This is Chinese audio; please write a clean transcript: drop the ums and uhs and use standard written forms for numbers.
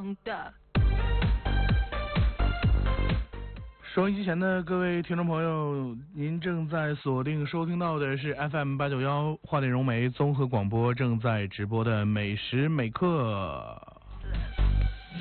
懂的。 收音机前的各位听众朋友，您正在锁定收听到的是 FM891花莲融媒综合广播正在直播的美食美课。